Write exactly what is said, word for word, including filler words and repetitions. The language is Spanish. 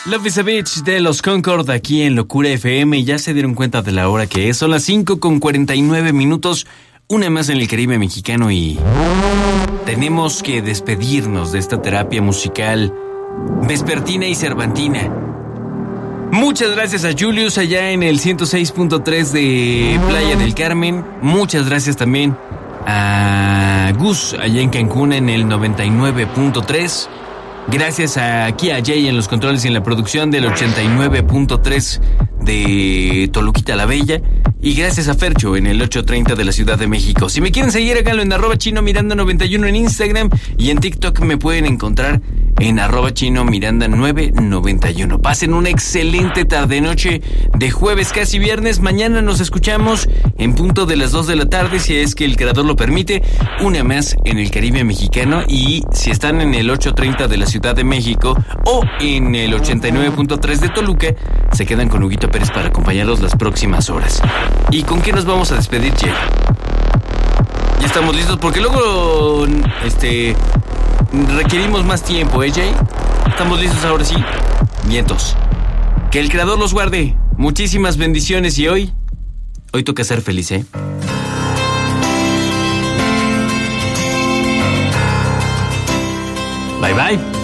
Love is a Bitch de los Concord aquí en Locura F M. Ya se dieron cuenta de la hora que es. Son las cinco con cuarenta y nueve minutos. Una más en el Caribe mexicano y tenemos que despedirnos de esta terapia musical vespertina y cervantina. Muchas gracias a Julius allá en el ciento seis punto tres de Playa del Carmen. Muchas gracias también a Gus allá en Cancún en el noventa y nueve punto tres. Gracias a, aquí a Jay en los controles y en la producción del ochenta y nueve punto tres de Toluquita la Bella. Y gracias a Fercho en el ochocientos treinta de la Ciudad de México. Si me quieren seguir, háganlo en arroba chino miranda noventa y uno en Instagram. Y en TikTok me pueden encontrar en arroba chino miranda nueve noventa y uno. Pasen una excelente tarde-noche de jueves, casi viernes. Mañana nos escuchamos en punto de las dos de la tarde, si es que el creador lo permite. Una más en el Caribe mexicano. Y si están en el ochocientos treinta de la Ciudad de México o en el ochenta y nueve punto tres de Toluca, se quedan con Huguito Pérez para acompañarlos las próximas horas. ¿Y con qué nos vamos a despedir, Jay? Ya estamos listos porque luego este requerimos más tiempo, ¿eh, Jay? ¿Estamos listos ahora sí? Vientos. Que el creador los guarde. Muchísimas bendiciones y hoy, hoy toca ser feliz, ¿eh? Bye bye.